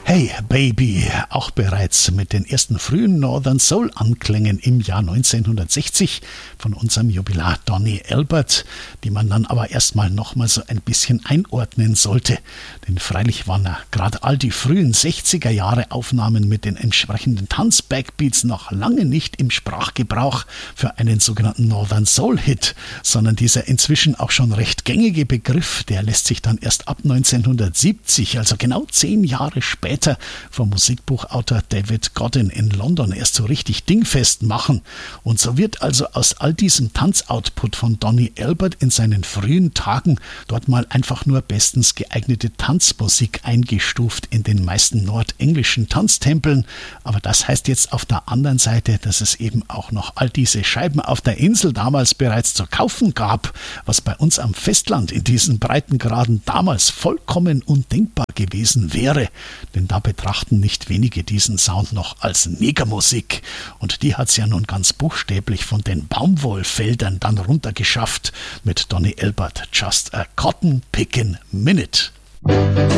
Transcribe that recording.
Hey Baby, auch bereits mit den ersten frühen Northern Soul Anklängen im Jahr 1960 von unserem Jubilar Donny Elbert, die man dann aber erstmal nochmal so ein bisschen einordnen sollte. Denn freilich waren ja gerade all die frühen 60er Jahre Aufnahmen mit den entsprechenden Tanz-Backbeats noch lange nicht im Sprachgebrauch für einen sogenannten Northern Soul Hit, sondern dieser inzwischen auch schon recht gängige Begriff, der lässt sich dann erst ab 1970, also genau 10 Jahre später, vom Musikbuchautor David Godin in London erst so richtig dingfest machen. Und so wird also aus all diesem Tanzoutput von Donny Elbert in seinen frühen Tagen dort mal einfach nur bestens geeignete Tanzmusik eingestuft in den meisten nordenglischen Tanztempeln. Aber das heißt jetzt auf der anderen Seite, dass es eben auch noch all diese Scheiben auf der Insel damals bereits zu kaufen gab, was bei uns am Festland in diesen Breitengraden damals vollkommen undenkbar gewesen wäre. Denn da betrachten nicht wenige diesen Sound noch als Negermusik. Und die hat's ja nun ganz buchstäblich von den Baumwollfeldern dann runtergeschafft mit Donny Elbert Just a Cotton Pickin' Minute.